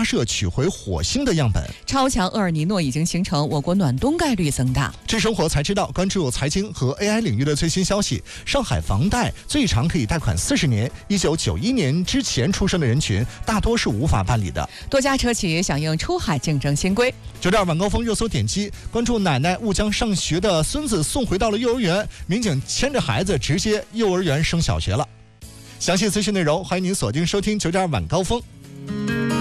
发射取回火星的样本。 超强厄尔尼诺已经形成，我国暖冬概率增大。 知生活才知道，关注财经和 AI 领域的最新消息。上海房贷最长可以贷款40年，1991年之前出生的人群大多是无法办理的。 多家车企响应出海竞争新规。 9.2晚高峰热搜点击，关注奶奶误将上学的孙子送回到了幼儿园，民警牵着孩子直接幼儿园升小学了。详细资讯内容，欢迎您锁定收听9.2晚高峰。